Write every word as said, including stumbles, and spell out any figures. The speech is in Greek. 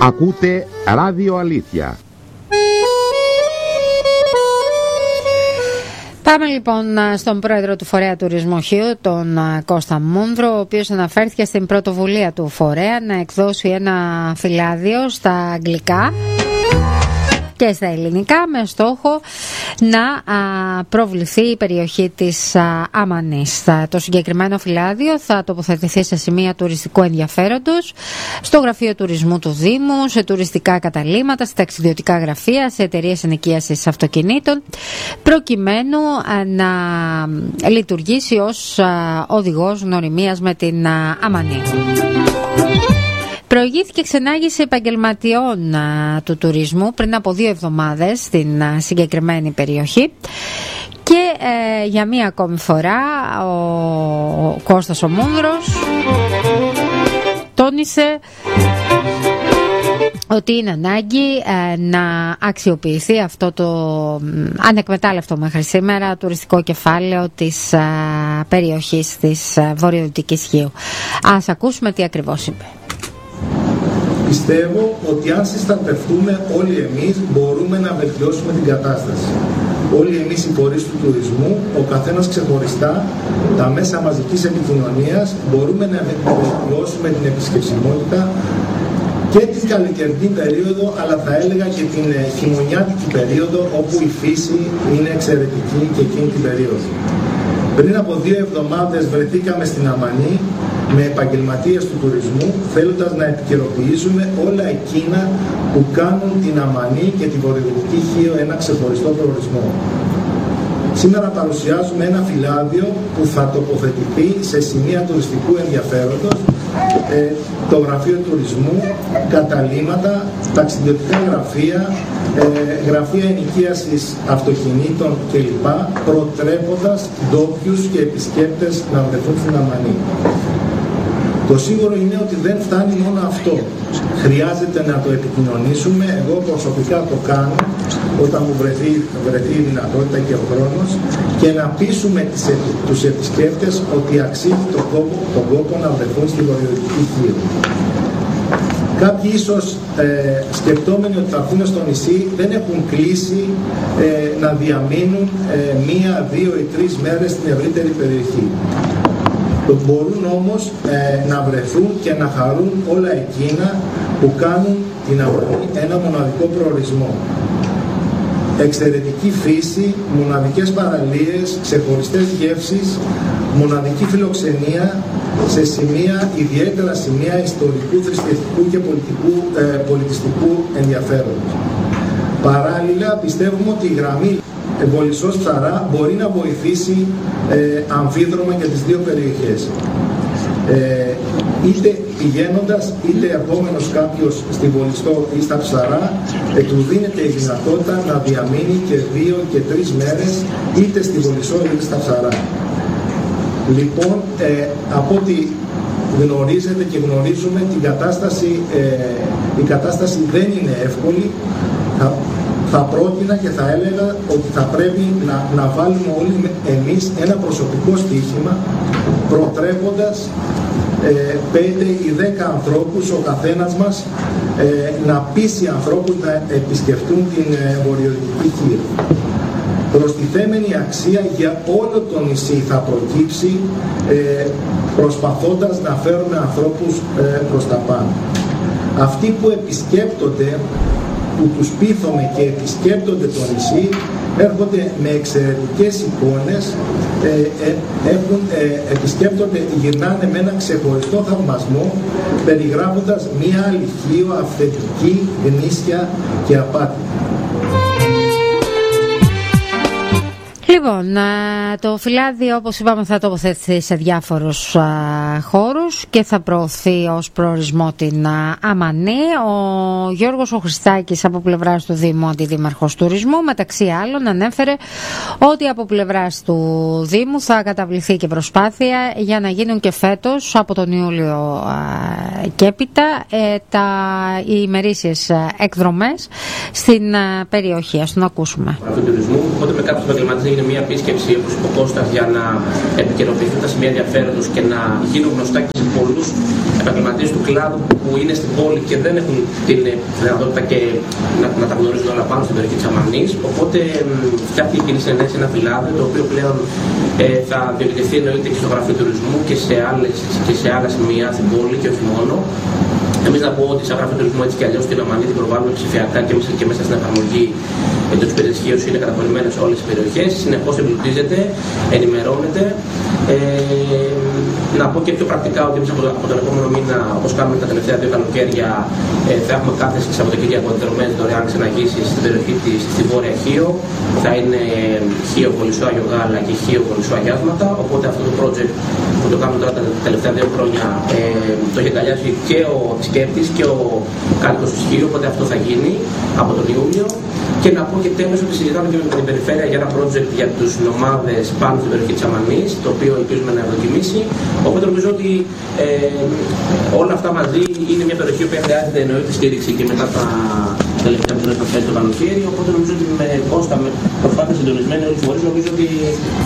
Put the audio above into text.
Ακούτε Ράδιο Αλήθεια. Πάμε λοιπόν στον πρόεδρο του Φορέα Τουρισμού Χίου, τον Κώστα Μούνδρο, ο οποίος αναφέρθηκε στην πρωτοβουλία του φορέα να εκδώσει ένα φυλάδιο στα αγγλικά και στα ελληνικά με στόχο να α, προβληθεί η περιοχή της α, Αμανής. Το συγκεκριμένο φυλάδιο θα τοποθετηθεί σε σημεία τουριστικού ενδιαφέροντος, στο γραφείο τουρισμού του Δήμου, σε τουριστικά καταλύματα, σε ταξιδιωτικά γραφεία, σε εταιρείες ενοικίασης αυτοκινήτων, προκειμένου α, να λειτουργήσει ως α, οδηγός γνωριμίας με την α, Αμανή. Προηγήθηκε ξενάγηση επαγγελματιών α, του τουρισμού πριν από δύο εβδομάδες στην α, συγκεκριμένη περιοχή και ε, για μία ακόμη φορά ο, ο Κώστας ο Μούνδρος τόνισε ότι είναι ανάγκη ε, να αξιοποιηθεί αυτό το ανεκμετάλλευτο μέχρι σήμερα τουριστικό κεφάλαιο της ε, περιοχής της ε, βορειοδυτικής Χίου. Ας ακούσουμε τι ακριβώς είπε. Πιστεύω ότι αν συστατευτούμε όλοι εμείς μπορούμε να βελτιώσουμε την κατάσταση. Όλοι εμείς οι φορείς του τουρισμού, ο καθένας ξεχωριστά, τα μέσα μαζικής επικοινωνίας, μπορούμε να βελτιώσουμε την επισκεψιμότητα και την καλοκαιρινή περίοδο, αλλά θα έλεγα και την χειμωνιάτικη περίοδο, όπου η φύση είναι εξαιρετική και εκείνη την περίοδο. Πριν από δύο εβδομάδες βρεθήκαμε στην Αμανή με επαγγελματίες του τουρισμού, θέλοντας να επικαιροποιήσουμε όλα εκείνα που κάνουν την Αμανή και τη βορειοδυτική Χίο ένα ξεχωριστό προορισμό. Σήμερα παρουσιάζουμε ένα φυλάδιο που θα τοποθετηθεί σε σημεία τουριστικού ενδιαφέροντος, ε, το γραφείο τουρισμού, καταλύματα, ταξιδιωτικά γραφεία, ε, γραφεία ενοικίασης αυτοκινήτων κλπ, προτρέποντας ντόπιους και επισκέπτες να βρεθούν στην Αμανή. Το σίγουρο είναι ότι δεν φτάνει μόνο αυτό. Χρειάζεται να το επικοινωνήσουμε. Εγώ προσωπικά το κάνω όταν μου βρεθεί, βρεθεί η δυνατότητα και ο χρόνος, και να πείσουμε τις, τους επισκέπτες ότι αξίζει τον κόπο, το κόπο να βρεθούν στη βορειοδυτική Χίο. Κάποιοι ίσως ε, σκεπτόμενοι ότι θα έρθουν στο νησί δεν έχουν κλείσει ε, να διαμείνουν ε, μία, δύο ή τρεις μέρες στην ευρύτερη περιοχή. Μπορούν όμως ε, να βρεθούν και να χαρούν όλα εκείνα που κάνουν την Αμανή ένα μοναδικό προορισμό. Εξαιρετική φύση, μοναδικές παραλίες, ξεχωριστές γεύσεις, μοναδική φιλοξενία σε σημεία, ιδιαίτερα σημεία ιστορικού, θρησκευτικού και πολιτικού, ε, πολιτιστικού ενδιαφέροντος. Παράλληλα, πιστεύουμε ότι η γραμμή Βολισσός Ψαρά μπορεί να βοηθήσει ε, αμφίδρομα και τις δύο περιοχές. Ε, είτε πηγαίνοντας είτε ερχόμενος κάποιος στη Βολισσό ή στα Ψαρά, ε, του δίνεται η δυνατότητα να διαμείνει και δύο και τρεις μέρες είτε στη Βολισσό είτε στα Ψαρά. Λοιπόν, ε, από ό,τι γνωρίζετε και γνωρίζουμε, την κατάσταση, ε, η κατάσταση δεν είναι εύκολη. Θα, θα πρότεινα και θα έλεγα ότι θα πρέπει να, να βάλουμε όλοι εμείς ένα προσωπικό στοίχημα, προτρέποντας ε, πέντε ή δέκα ανθρώπους ο καθένας μας ε, να πείσει ανθρώπους να επισκεφτούν την ε, βορειοδυτική Χίο. Προστιθέμενη αξία για όλο το νησί θα προκύψει ε, προσπαθώντας να φέρουμε ανθρώπους ε, προς τα πάνω. Αυτοί που επισκέπτονται, που τους πείθομαι και επισκέπτονται το νησί, έρχονται με εξαιρετικές εικόνες, ε, ε, έχουν, ε, επισκέπτονται, γυρνάνε με ένα ξεχωριστό θαυμασμό, περιγράφοντας μία άλλη Χίο αυθεντική, γνήσια και απάτη. Λοιπόν, το φυλάδιο, όπως είπαμε, θα τοποθετηθεί σε διάφορους α, χώρους και θα προωθεί ως προορισμό την α, Αμανή. Ο Γιώργος ο Χριστάκης από πλευράς του Δήμου, αντιδήμαρχος τουρισμού, μεταξύ άλλων ανέφερε ότι από πλευράς του Δήμου θα καταβληθεί και προσπάθεια για να γίνουν και φέτος από τον Ιούλιο α, και έπειτα ε, τα, οι ημερήσιες εκδρομές στην α, περιοχή. Ας τον ακούσουμε. Του τουρισμού, οπότε με κάποιους επαγγελματίες έγινε μια επίσκεψη, όπως είπε ο Κώστας, για να επικαιροποιηθούν τα σημεία ενδιαφέροντος και να γίνουν γνωστά και σε πολλούς επαγγελματίες του κλάδου που είναι στην πόλη και δεν έχουν την δυνατότητα και να, να τα γνωρίζουν όλα πάνω στην περιοχή της Αμανής. Οπότε φτιάχτηκε η κοινή συνενέση ένα φυλάδιο, το οποίο πλέον ε, θα διοικητευτεί εννοείται και στο γραφείο τουρισμού και σε, άλλες, και σε άλλα σημεία στην πόλη και όχι μόνο. Εμείς να πω ότι σαν γραφείο τουρισμού έτσι κι αλλιώς την Αμανή την προβάλλουμε ψηφιακά και μέσα, και μέσα στην εφαρμογή εντός περιεσχύως είναι καταχωρημένες όλες τις περιοχές. Συνεχώς εμπλουτίζεται, ενημερώνεται. Ε, να πω και πιο πρακτικά ότι εμείς από, το, από τον επόμενο μήνα, όπως κάνουμε τα τελευταία δύο καλοκαίρια, ε, θα έχουμε κάθε Σαββατοκύριακο ενδεδομένες δωρεάν ξεναγήσεις στην περιοχή της, στη Βόρεια Χίο. Θα είναι Χίο Βολισσό Άγιο Γάλα και Χίο Βολισσό Αγιάσματα. Οπότε αυτό το project που το κάνουμε τώρα τα τελευταία δύο χρόνια ε, το έχει αγκαλιάσει και ο επισκέπτης και ο κάτοικος του Χίου. Οπότε αυτό θα γίνει από τον Ιούλιο. Και να πω και τέλος ότι συζητάμε και με την περιφέρεια για ένα project για τους νομάδες πάνω στην περιοχή της Αμανής, το οποίο ελπίζουμε να ευδοκιμήσει. Οπότε νομίζω ότι ε, όλα αυτά μαζί είναι μια περιοχή που χρειάζεται εννοείται στήριξη και μετά τα τελευταία που θα φέρει το καλοκαίρι. Οπότε νομίζω ότι με Κώστα, με προσπάθεια συντονισμένη όλοι οι φορείς, νομίζω ότι